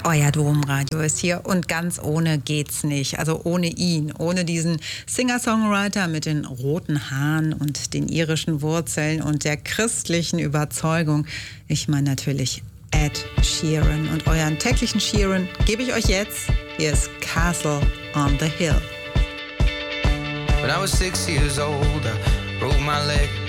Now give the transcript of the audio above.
Euer Domradio ist hier und ganz ohne geht's nicht. Also ohne ihn, ohne diesen Singer-Songwriter mit den roten Haaren und den irischen Wurzeln und der christlichen Überzeugung. Ich meine natürlich Ed Sheeran. Und euren täglichen Sheeran gebe ich euch jetzt. Hier ist Castle on the Hill. When I was 6 years old, I broke my leg.